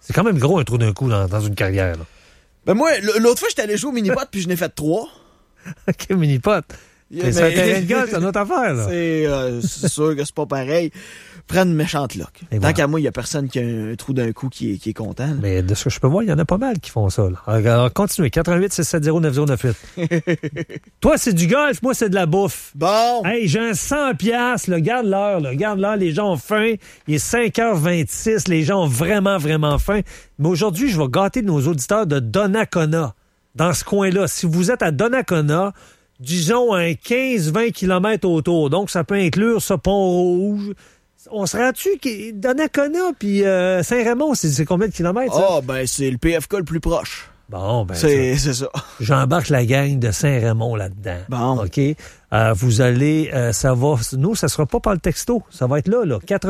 C'est quand même gros un trou d'un coup dans une carrière. Là. Ben moi, l'autre fois, j'étais allé jouer au mini-pot puis je n'ai fait 3. OK, mini-pot. C'est un terrain de golf, c'est une autre affaire. Là. C'est sûr que c'est pas pareil. Prends une méchante lock. Tant qu'à moi, il n'y a personne qui a un trou d'un coup qui est content. Là. Mais de ce que je peux voir, il y en a pas mal qui font ça. Là. Alors, continuez. 88-670-9098. Toi, c'est du golf. Moi, c'est de la bouffe. Bon. Hey, j'ai un 100$. Regarde l'heure. Regarde l'heure. Les gens ont faim. Il est 5h26. Les gens ont vraiment, vraiment faim. Mais aujourd'hui, je vais gâter nos auditeurs de Donnacona. Dans ce coin-là. Si vous êtes à Donnacona, disons un 15-20 km autour. Donc, ça peut inclure ce Pont-Rouge. On se rend-tu Donnacona puis Saint-Raymond, c'est combien de kilomètres, ça? Ah, ben, c'est le PFK le plus proche. Bon, ben. C'est ça. J'embarque la gang de Saint-Raymond là-dedans. Bon. OK? Vous allez, ça va, nous, ça sera pas par le texto. Ça va être là.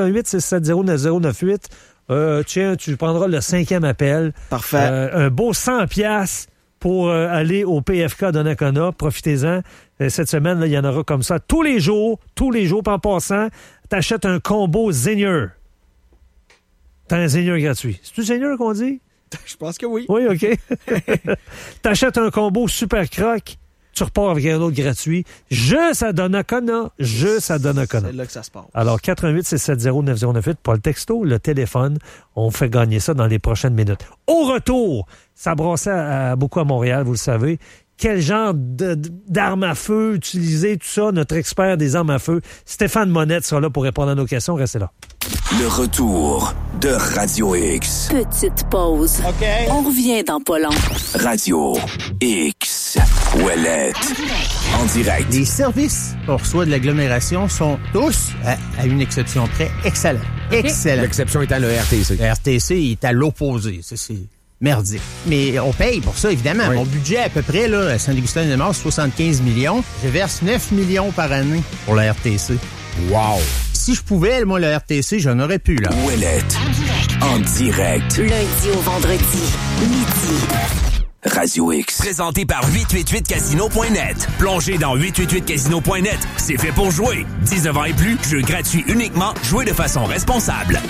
88-670-9098. Tiens, tu prendras le 5e appel. Parfait. Un beau 100$ pour aller au PFK Donnacona. Profitez-en. Cette semaine, il y en aura comme ça tous les jours. Puis en passant, t'achètes un combo Seigneur. T'as un Seigneur gratuit. C'est-tu Seigneur qu'on dit? Je pense que oui. Oui, OK. T'achètes un combo Super Croc, tu repars avec un autre gratuit. Juste à Donnacona. C'est là que ça se passe. Alors, 88-670-9098, pas le texto, le téléphone. On fait gagner ça dans les prochaines minutes. Au retour, ça brassait beaucoup à Montréal, vous le savez. Quel genre d'armes à feu utiliser, tout ça, notre expert des armes à feu, Stéphane Monette, sera là pour répondre à nos questions. Restez là. Le retour de Radio X. Petite pause. OK. On revient dans pas long. Radio X. Ouellette. En direct. Les services qu'on reçoit de l'agglomération sont tous, à une exception près, excellents. Okay. Excellents. L'exception étant le RTC. Le RTC est à l'opposé. C'est merdique. Mais on paye pour ça, évidemment. Oui. Mon budget, à peu près, là, à Saint-Augustin-de-Mars, 75 millions. Je verse 9 millions par année pour la RTC. Wow! Si je pouvais, moi, le RTC, j'en aurais pu, là. Ouellette. En direct. Lundi au vendredi, midi. Radio X. Présenté par 888casino.net. Plongez dans 888casino.net. C'est fait pour jouer. 19 ans et plus, jeu gratuit uniquement. Jouez de façon responsable.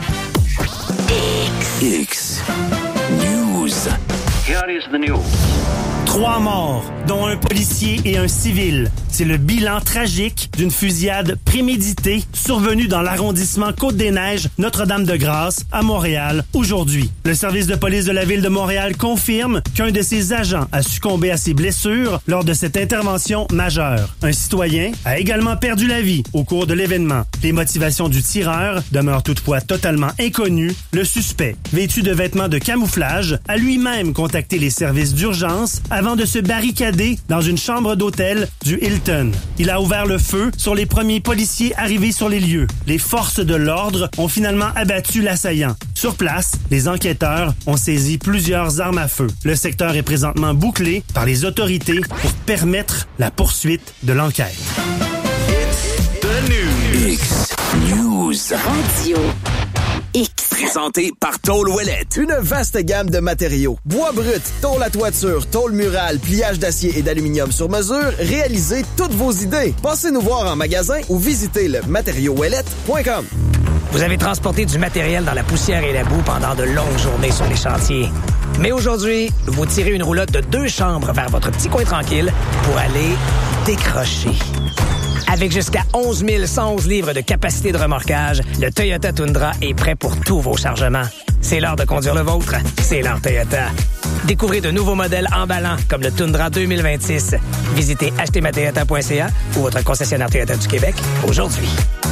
X. News. Here is the news. 3 morts, dont un policier et un civil. C'est le bilan tragique d'une fusillade préméditée survenue dans l'arrondissement Côte-des-Neiges, Notre-Dame-de-Grâce, à Montréal, aujourd'hui. Le service de police de la ville de Montréal confirme qu'un de ses agents a succombé à ses blessures lors de cette intervention majeure. Un citoyen a également perdu la vie au cours de l'événement. Les motivations du tireur demeurent toutefois totalement inconnues. Le suspect, vêtu de vêtements de camouflage, a lui-même contacté les services d'urgence avant de se barricader dans une chambre d'hôtel du Hilton. Il a ouvert le feu sur les premiers policiers arrivés sur les lieux. Les forces de l'ordre ont finalement abattu l'assaillant. Sur place, les enquêteurs ont saisi plusieurs armes à feu. Le secteur est présentement bouclé par les autorités pour permettre la poursuite de l'enquête. It's the news. X News. Radio X. Présenté par Tôle Ouellette. Une vaste gamme de matériaux. Bois brut, tôle à toiture, tôle murale, pliage d'acier et d'aluminium sur mesure. Réalisez toutes vos idées. Passez nous voir en magasin ou visitez le matériauxouellette.com. Vous avez transporté du matériel dans la poussière et la boue pendant de longues journées sur les chantiers. Mais aujourd'hui, vous tirez une roulotte de 2 chambres vers votre petit coin tranquille pour aller décrocher. Avec jusqu'à 11 111 livres de capacité de remorquage, le Toyota Tundra est prêt pour tous vos chargements. C'est l'heure de conduire le vôtre. C'est l'heure Toyota. Découvrez de nouveaux modèles emballants comme le Tundra 2026. Visitez achetezmatoyota.ca ou votre concessionnaire Toyota du Québec aujourd'hui.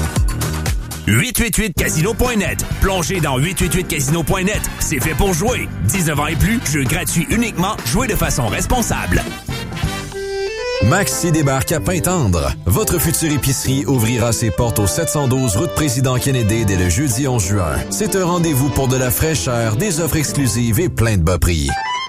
888casino.net. Plongez dans 888casino.net. C'est fait pour jouer. 19 ans et plus, jeu gratuit uniquement. Jouez de façon responsable. Maxi débarque à Pintendre. Votre future épicerie ouvrira ses portes au 712 route Président Kennedy dès le jeudi 11 juin. C'est un rendez-vous pour de la fraîcheur, des offres exclusives et plein de bas prix.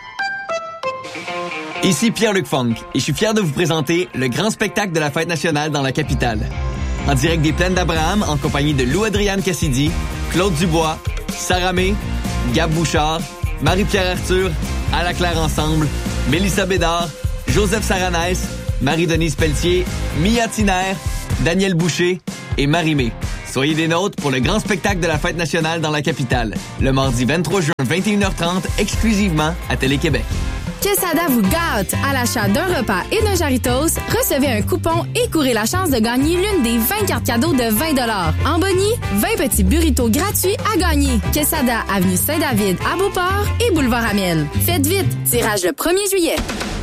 Ici Pierre-Luc Funk et je suis fier de vous présenter le grand spectacle de la fête nationale dans la capitale. En direct des Plaines d'Abraham, en compagnie de Lou-Adrienne Cassidy, Claude Dubois, Sarah May, Gab Bouchard, Marie-Pierre Arthur, À la Claire Ensemble, Mélissa Bédard, Joseph Saranès, Marie-Denise Pelletier, Mia Tiner, Daniel Boucher et Marie-Mé. Soyez des nôtres pour le grand spectacle de la Fête nationale dans la capitale. Le mardi 23 juin, 21h30, exclusivement à Télé-Québec. Quesada vous gâte! À l'achat d'un repas et d'un Jarritos, recevez un coupon et courez la chance de gagner l'une des 20 cartes cadeaux de 20 $. En boni, 20 petits burritos gratuits à gagner. Quesada, avenue Saint-David à Beauport et boulevard Amiel. Faites vite! Tirage le 1er juillet.